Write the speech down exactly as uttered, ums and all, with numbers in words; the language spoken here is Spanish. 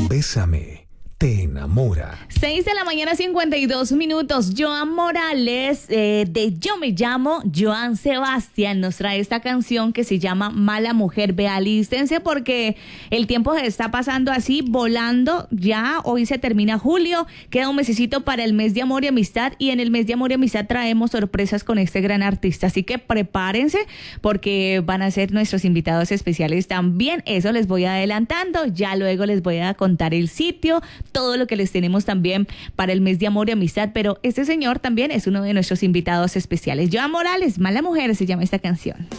Bésame te enamora. seis de la mañana, cincuenta y dos minutos. Joan Morales, eh, de Yo Me Llamo, Joan Sebastián, nos trae esta canción que se llama Mala Mujer. Ve, alístense porque el tiempo se está pasando así, volando. Ya hoy se termina julio, queda un mesecito para el mes de amor y amistad, y en el mes de amor y amistad traemos sorpresas con este gran artista. Así que prepárense porque van a ser nuestros invitados especiales también. Eso les voy adelantando. Ya luego les voy a contar el sitio, todo lo que les tenemos también para el mes de amor y amistad, pero este señor también es uno de nuestros invitados especiales. Joan Morales, Mala Mujer se llama esta canción.